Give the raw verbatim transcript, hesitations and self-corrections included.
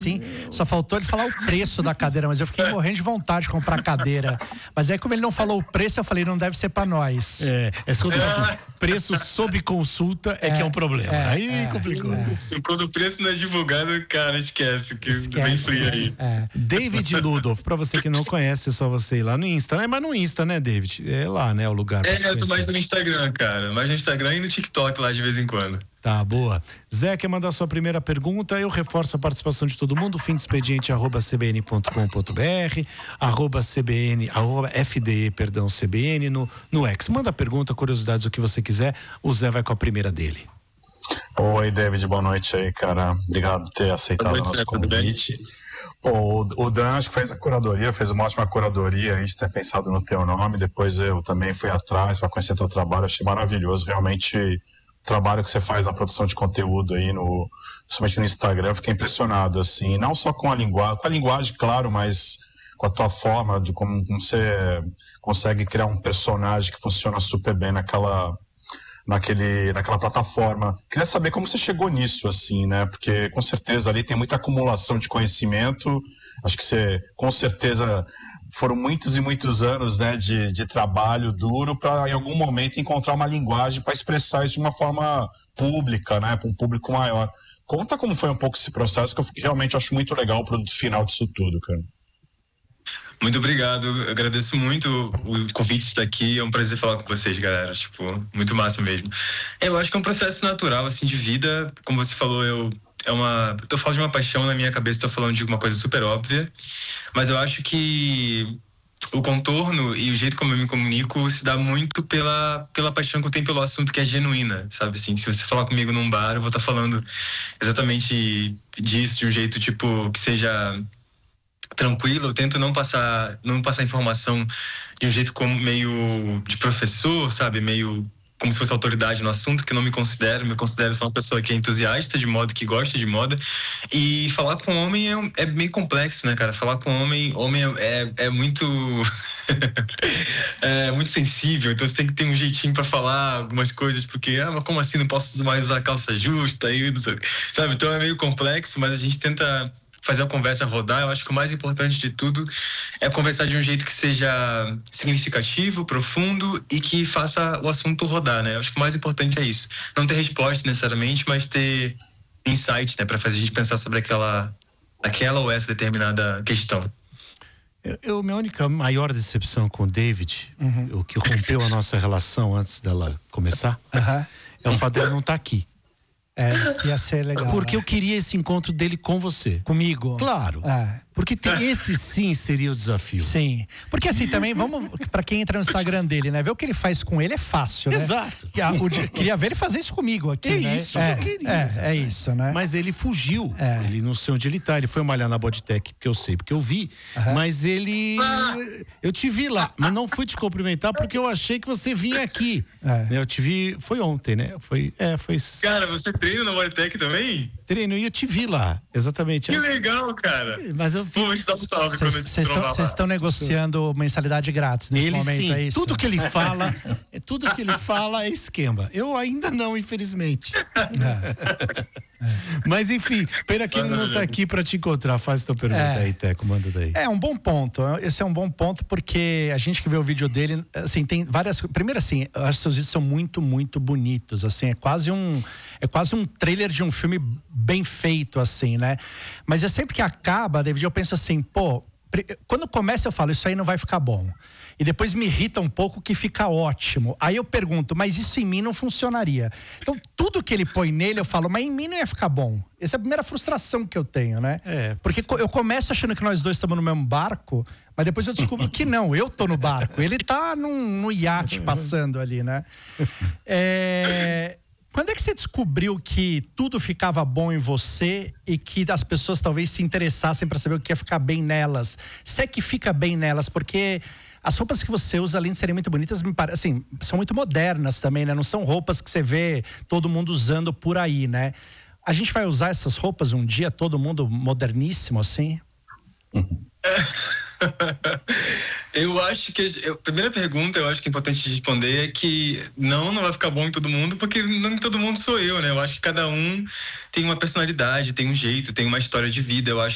Sim, só faltou ele falar o preço da cadeira, mas eu fiquei morrendo de vontade de comprar cadeira. Mas aí, como ele não falou o preço, eu falei, não deve ser pra nós. É, é quando é. preço sob consulta é, é que é um problema. É, aí é, complicou. É. Quando o preço não é divulgado, cara, esquece, que esquece, vem frio aí. É. David Ludolf, pra você que não conhece, é só você ir lá no Insta, né? Mas no Insta, né, David? É lá, né, o lugar. É, eu tô mais no Instagram, cara. Mais no Instagram e no TikTok lá de vez em quando. Tá, boa. Zé, quer mandar sua primeira pergunta? Eu reforço a participação de todo mundo. Fim de expediente, arroba cbn ponto com ponto br, arroba cbn, arroba fde, perdão, cbn no, no X. Manda pergunta, curiosidades, o que você quiser. O Zé vai com a primeira dele. Oi, David, boa noite aí, cara. Obrigado por ter aceitado o nosso convite. Pô, o, o Dan acho que fez a curadoria, fez uma ótima curadoria, a gente ter pensado no teu nome. Depois eu também fui atrás para conhecer teu trabalho, achei maravilhoso, realmente. O trabalho que você faz na produção de conteúdo aí, no, principalmente no Instagram, eu fiquei impressionado, assim, não só com a linguagem, com a linguagem, claro, mas com a tua forma de como, como você consegue criar um personagem que funciona super bem naquela, naquele, naquela plataforma. Queria saber como você chegou nisso, assim, né, porque com certeza ali tem muita acumulação de conhecimento, acho que você, com certeza... Foram muitos e muitos anos, né, de, de trabalho duro para em algum momento encontrar uma linguagem para expressar isso de uma forma pública, né, para um público maior. Conta como foi um pouco esse processo, que eu realmente acho muito legal o produto final disso tudo, cara. Muito obrigado, eu agradeço muito o convite de estar aqui, é um prazer falar com vocês, galera, tipo, muito massa mesmo. Eu acho que é um processo natural, assim, de vida, como você falou, eu... É uma, eu tô falando de uma paixão na minha cabeça, tô falando de uma coisa super óbvia, mas eu acho que o contorno e o jeito como eu me comunico se dá muito pela, pela paixão que eu tenho pelo assunto, que é genuína, sabe assim? Se você falar comigo num bar, eu vou estar falando exatamente disso, de um jeito tipo que seja tranquilo. Eu tento não passar, não passar informação de um jeito como meio de professor, sabe? Meio como se fosse autoridade no assunto, que eu não me considero, me considero só uma pessoa que é entusiasta de moda, que gosta de moda. E falar com homem é, é meio complexo, né, cara? Falar com homem, homem é, é muito é muito sensível, então você tem que ter um jeitinho pra falar algumas coisas, porque, ah, mas como assim, não posso mais usar calça justa aí, não sei, sabe? Então é meio complexo, mas a gente tenta fazer a conversa rodar. Eu acho que o mais importante de tudo é conversar de um jeito que seja significativo, profundo e que faça o assunto rodar, né? Eu acho que o mais importante é isso. Não ter resposta necessariamente, mas ter insight, né? Para fazer a gente pensar sobre aquela, aquela ou essa determinada questão. Eu, eu, minha única maior decepção com o David, uhum. o que rompeu a nossa relação antes dela começar, uhum. é o fato dele não estar aqui. É, que ia ser legal. Porque né? eu queria esse encontro dele com você. Comigo? Claro. É. Porque tem, esse sim seria o desafio. Sim. Porque assim, também, vamos, pra quem entra no Instagram dele, né? Ver o que ele faz com ele é fácil, né? Exato. O, queria ver ele fazer isso comigo aqui, é né? Isso é, que eu queria. É, é isso, né? Mas ele fugiu. É. Ele não sei onde ele tá. Ele foi malhar na Bodytech, porque eu sei, porque eu vi. Uhum. Mas ele... Eu te vi lá, mas não fui te cumprimentar porque eu achei que você vinha aqui. É. Eu te vi... Foi ontem, né? Foi... É, foi... Cara, você treina na Bodytech também? Treino, e eu te vi lá. Exatamente. Que legal, cara. Mas eu... Vou te dar um salve. Vocês estão negociando mensalidade grátis nesse ele, momento, sim. é isso? Tudo que ele fala, tudo que ele fala é esquema. Eu ainda não, infelizmente. É. É. Mas enfim, pena que ele não está aqui para te encontrar. Faz tua pergunta é. aí, Teco, manda daí. É um bom ponto. Esse é um bom ponto porque a gente que vê o vídeo dele, assim, tem várias. Primeiro, assim, eu acho que seus vídeos são muito, muito bonitos. Assim, é quase um, é quase um trailer de um filme bem feito, assim, né? Mas é sempre que acaba, David, eu penso assim, pô. Quando começa eu falo, isso aí não vai ficar bom. E depois me irrita um pouco que fica ótimo. Aí eu pergunto, mas isso em mim não funcionaria. Então tudo que ele põe nele eu falo, mas em mim não ia ficar bom. Essa é a primeira frustração que eu tenho, né? É, porque eu começo achando que nós dois estamos no mesmo barco, mas depois eu descubro que não, eu tô no barco. Ele tá num, num iate passando ali, né? É... Quando é que você descobriu que tudo ficava bom em você e que as pessoas talvez se interessassem para saber o que ia ficar bem nelas? Se é que fica bem nelas, porque as roupas que você usa, além de serem muito bonitas, me parece, assim, são muito modernas também, né? Não são roupas que você vê todo mundo usando por aí, né? A gente vai usar essas roupas um dia, todo mundo moderníssimo, assim? Eu acho que a primeira pergunta, eu acho que é importante responder é que não, não vai ficar bom em todo mundo, porque não em todo mundo sou eu, né? Eu acho que cada um tem uma personalidade, tem um jeito, tem uma história de vida. Eu acho